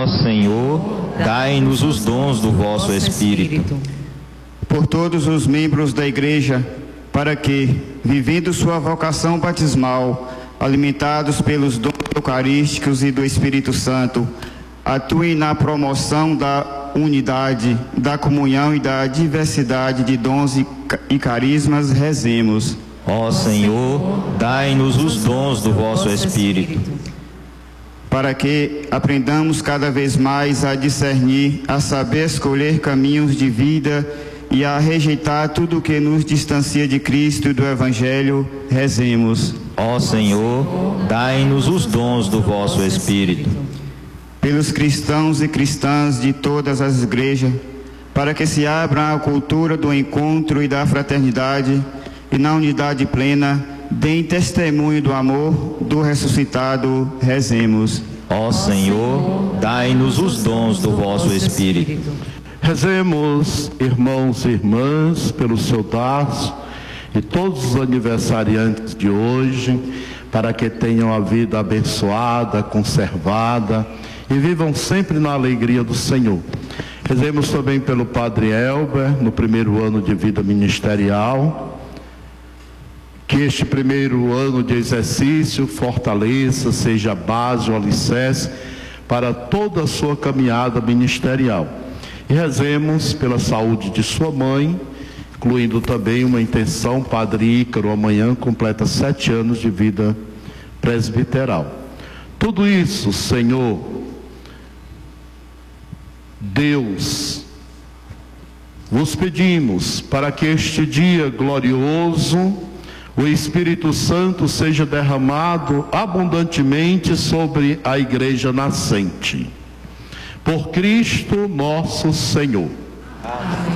Ó Senhor, dai-nos os dons do vosso Espírito. Por todos os membros da Igreja, para que, vivendo sua vocação batismal, alimentados pelos dons eucarísticos e do Espírito Santo, atuem na promoção da unidade, da comunhão e da diversidade de dons e carismas, rezemos. Ó Senhor, dai-nos os dons do vosso Espírito. Para que aprendamos cada vez mais a discernir, a saber escolher caminhos de vida e a rejeitar tudo que nos distancia de Cristo e do Evangelho, rezemos. Ó Senhor, dai-nos os dons do vosso Espírito. Pelos cristãos e cristãs de todas as igrejas, para que se abra a cultura do encontro e da fraternidade, e na unidade plena, deem testemunho do amor do ressuscitado, rezemos. Ó Senhor, dai-nos os dons do vosso Espírito. Rezemos, irmãos e irmãs, pelo seu Tarso e todos os aniversariantes de hoje, para que tenham a vida abençoada, conservada e vivam sempre na alegria do Senhor. Rezemos também pelo Padre Elber, no primeiro ano de vida ministerial. Que este primeiro ano de exercício fortaleça, seja a base, o alicerce para toda a sua caminhada ministerial. E rezemos pela saúde de sua mãe, incluindo também uma intenção. Padre Ícaro amanhã completa 7 anos de vida presbiteral. Tudo isso, Senhor Deus, vos pedimos para que este dia glorioso, o Espírito Santo seja derramado abundantemente sobre a Igreja nascente. Por Cristo nosso Senhor. Amém.